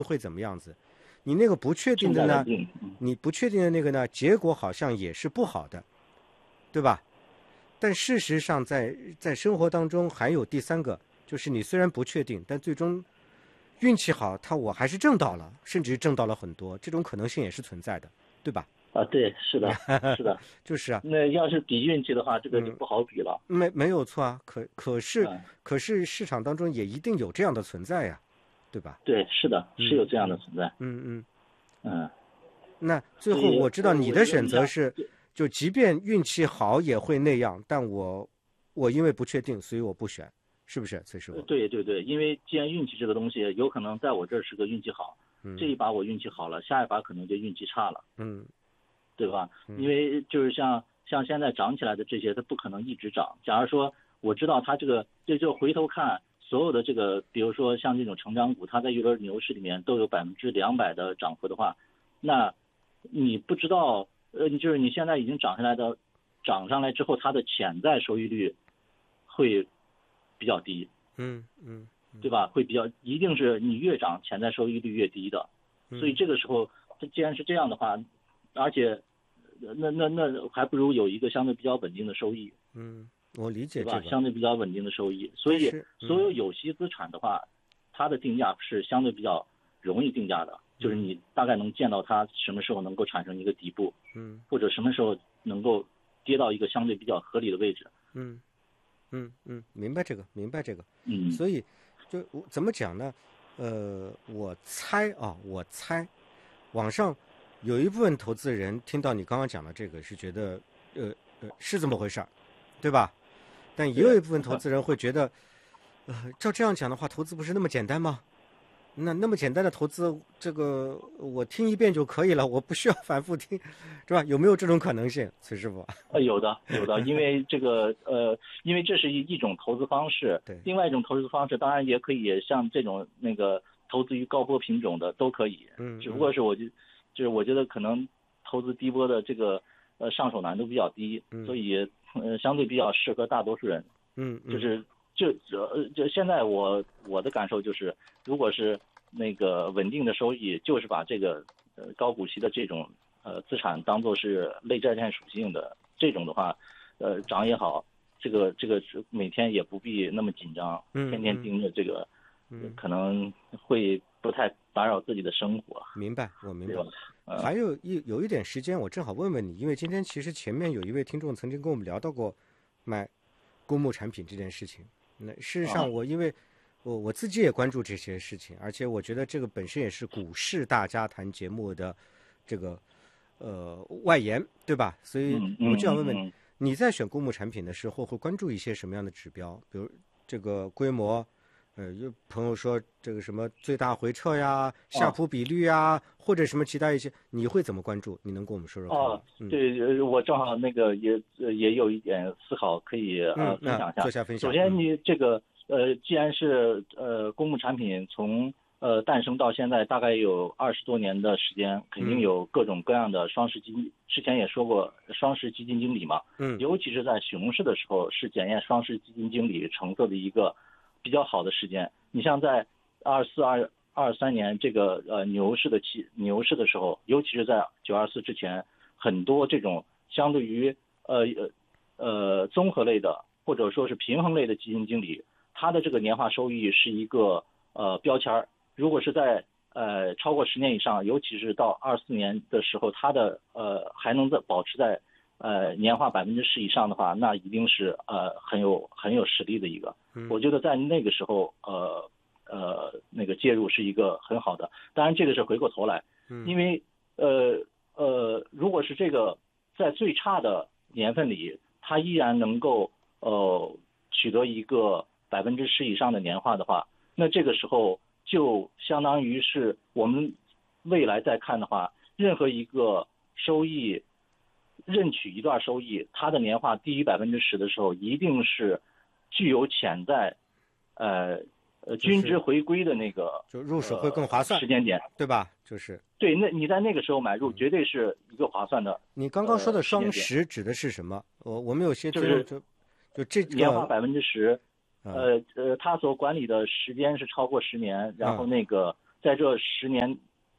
会怎么样子。你那个不确定的呢，你不确定的那个呢，结果好像也是不好的，对吧？但事实上在生活当中还有第三个，就是你虽然不确定，但最终运气好，我还是挣到了，甚至挣到了很多，这种可能性也是存在的，对吧？ 啊，对，是的，是的， 就是啊。 那要是比运气的话，这个就不好比了。 没有错啊，可是市场当中也一定有这样的存在呀，对吧？ 对，是的，是有这样的存在。 那最后我知道你的选择是，就即便运气好也会那样，但我因为不确定，所以我不选，是不是崔师傅？ 对对对，因为既然运气这个东西有可能在我这儿是个运气好，这一把我运气好了，下一把可能就运气差了，对吧？因为就是像现在涨起来的这些，它不可能一直涨。假如说我知道它这个，就回头看所有的这个，比如说像这种成长股，它在一轮牛市里面都有200%的涨幅的话，那你不知道，就是你现在已经涨上来之后，它的潜在收益率会比较低，对吧？会比较，一定是你越涨，潜在收益率越低的。所以这个时候，它既然是这样的话，而且那还不如有一个相对比较稳定的收益。 我理解对吧？相对比较稳定的收益，所以所有有息资产的话，它的定价是相对比较容易定价的，就是你大概能见到它什么时候能够产生一个底部，或者什么时候能够跌到一个相对比较合理的位置。 明白这个。所以就怎么讲呢？我猜网上有一部分投资人听到你刚刚讲的这个是觉得是这么回事儿，对吧？但也有一部分投资人会觉得，照这样讲的话，投资不是那么简单吗？那么简单的投资，这个我听一遍就可以了，我不需要反复听，是吧？有没有这种可能性，崔师傅？ 有的，因为这个因为这是一种投资方式， 对， 另外一种投资方式当然也可以像这种那个投资于高波品种的都可以，只不过是就是我觉得可能投资低波的这个上手难度比较低，所以相对比较适合大多数人。就现在我的感受就是，如果是那个稳定的收益，就是把这个高股息的这种资产当做是类债券属性的这种的话，涨也好，这个每天也不必那么紧张，天天盯着这个，可能会不太打扰自己的生活。 我明白。还有一点时间，我正好问问你，因为今天其实前面有一位听众曾经跟我们聊到过买公募产品这件事情。那事实上因为我自己也关注这些事情，而且我觉得这个本身也是股市大家谈节目的这个外延，对吧？所以我就想问问你在选公募产品的时候会关注一些什么样的指标？比如这个规模，有朋友说这个什么最大回撤呀、夏普比率呀，或者什么其他一些，你会怎么关注？你能跟我们说说看？ 对，我正好那个也有一点思考可以分享一下。 做下分享。 首先，你这个既然是公募产品从诞生到现在大概有20多年的时间，肯定有各种各样的双十基金。之前也说过双十基金经理嘛，尤其是在熊市的时候，是检验双十基金经理成色的一个比较好的时间。你像在24、23年这个牛市的时候，尤其是在924之前，很多这种相对于综合类的或者说是平衡类的基金经理，他的这个年化收益是一个标签。如果是在超过10年以上，尤其是到24年的时候，它的还能保持在年化10%以上的话，那一定是很有实力的一个。我觉得在那个时候那个介入是一个很好的。当然这个是回过头来，因为如果是这个在最差的年份里，它依然能够取得一个10%以上的年化的话，那这个时候就相当于是我们未来再看的话，任何一个收益认取一段收益，它的年化低于10%的时候，一定是具有潜在均值回归的那个， 就入手会更划算时间点， 对吧？就是对，那你在那个时候买入，绝对是一个划算的。 你刚刚说的双10指的是什么？我们有些就这个年化10%。他所管理的时间是超过10年，然后那个在这10年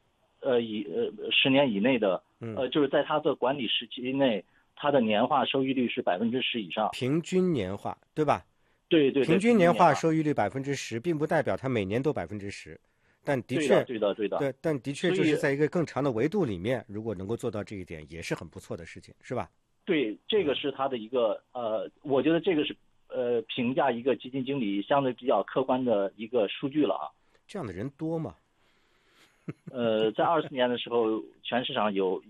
10年以内的就是在它的管理时期内，它的年化收益率是10%以上， 平均年化对吧？ 对， 平均年化收益率10%，并不代表它每年都10%，但的确对的， 对，但的确就是在一个更长的维度里面，如果能够做到这一点，也是很不错的事情，是吧？ 对，这个是它的一个我觉得这个是评价一个基金经理相对比较客观的一个数据了啊。 这样的人多吗？ 在24年的时候，全市场有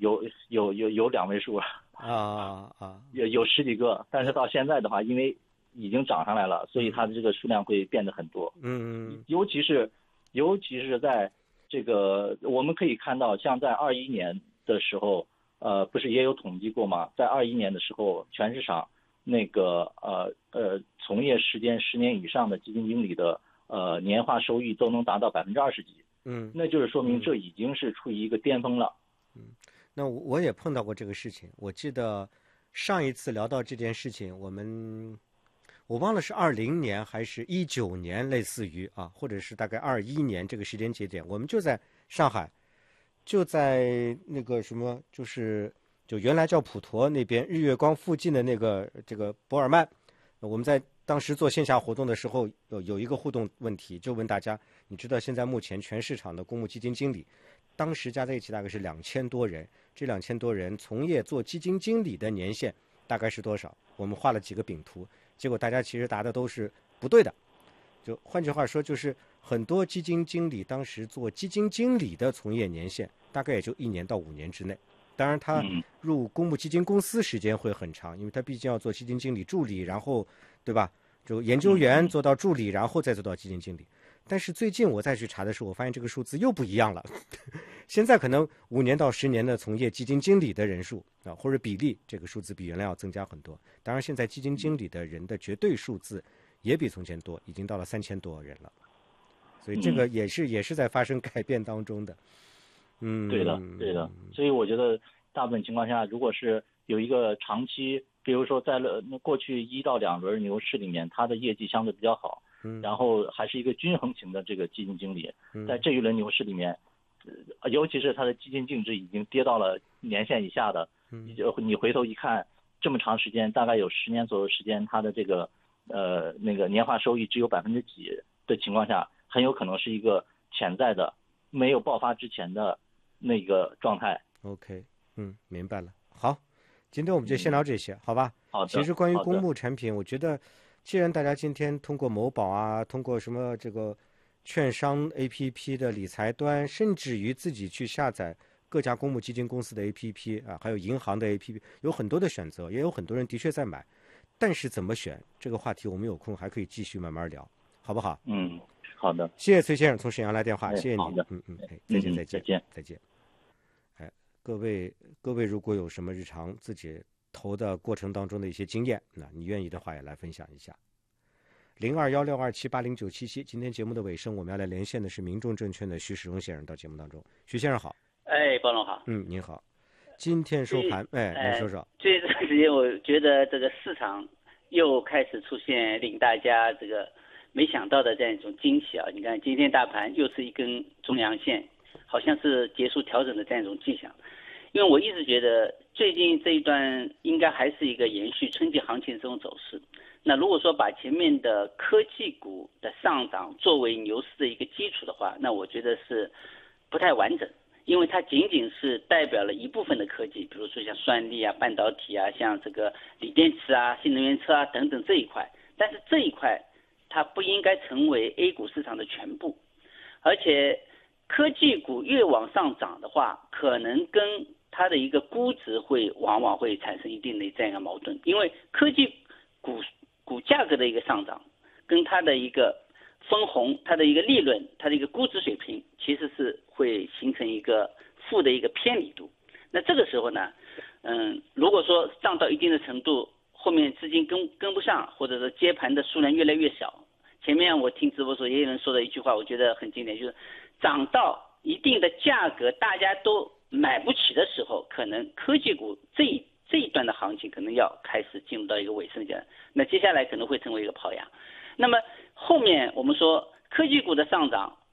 2位数有10几个，但是到现在的话，因为已经涨上来了，所以它的这个数量会变得很多。尤其是在这个我们可以看到，像在21年的时候，不是也有统计过吗？在21年的时候，全市场那个从业时间10年以上的基金经理的年化收益都能达到20%几。那就是说明这已经是处于一个巅峰了。 那我也碰到过这个事情。我记得上一次聊到这件事情，我忘了是20年还是19年，类似于或者是大概21年这个时间节点，我们就在上海，就在那个什么，就原来叫普陀那边日月光附近的这个博尔曼，我们在当时做线下活动的时候，有一个互动问题，就问大家，你知道现在目前全市场的公募基金经理，当时加在一起大概是2000多人，这2000多人从业做基金经理的年限大概是多少？我们画了几个饼图，结果大家其实答的都是不对的。就换句话说，就是很多基金经理当时做基金经理的从业年限大概也就1年到5年之内。当然他入公募基金公司时间会很长，因为他毕竟要做基金经理助理，然后对吧，就研究员做到助理，然后再做到基金经理。但是最近我再去查的时候，我发现这个数字又不一样了。现在可能5年到10年的从业基金经理的人数或者比例，这个数字比原来要增加很多。当然现在基金经理的人的绝对数字也比从前多，已经到了3000多人了。所以这个也是在发生改变当中的。 对的。所以我觉得大部分情况下，如果是有一个长期，比如说在过去1到2轮牛市里面，它的业绩相对比较好，然后还是一个均衡型的这个基金经理，在这一轮牛市里面，尤其是它的基金净值已经跌到了年线以下的，你回头一看，这么长时间，大概有10年左右时间，它的这个那个年化收益只有几% 的情况下，很有可能是一个潜在的没有爆发之前的那个状态。 OK， 明白了。好，今天我们就先聊这些，好吧？ 好的。 其实关于公募产品，我觉得既然大家今天通过某宝通过什么这个券商 APP 的理财端，甚至于自己去下载各家公募基金公司的 APP 还有银行的 APP， 有很多的选择，也有很多人的确在买。但是怎么选这个话题，我们有空还可以继续慢慢聊，好不好？ 好的。 谢谢崔先生从沈阳来电话，谢谢你。再见。各位如果有什么日常自己投的过程当中的一些经验，那你愿意的话也来分享一下。0216278097，今天节目的尾声，我们要来连线的是民众证券的徐世荣先生到节目当中。徐先生好。 包总好。 您好。今天收盘，您说说。 这段时间我觉得这个市场又开始出现令大家这个没想到的这样一种惊喜啊！你看今天大盘又是一根中阳线，好像是结束调整的这样一种迹象。因为我一直觉得最近这一段应该还是一个延续春季行情这种走势。那如果说把前面的科技股的上涨作为牛市的一个基础的话，那我觉得是不太完整，因为它仅仅是代表了一部分的科技，比如说像算力半导体像这个锂电池新能源车等等这一块，但是这一块它不应该成为 A 股市场的全部。而且科技股越往上涨的话，可能跟它的一个估值往往会产生一定的这样一个矛盾，因为科技股价格的一个上涨，跟它的一个分红、它的一个利润、它的一个估值水平，其实是会形成一个负的一个偏离度。那这个时候呢，如果说涨到一定的程度，后面资金跟不上，或者说接盘的数量越来越少。前面我听直播时也有人说的一句话，我觉得很经典，就是涨到一定的价格，大家都买不起的时候，可能科技股这一段的行情可能要开始进入到一个尾声阶段，那接下来可能会成为一个跑压。那么后面我们说科技股的上涨，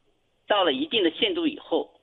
到了一定的限度以后，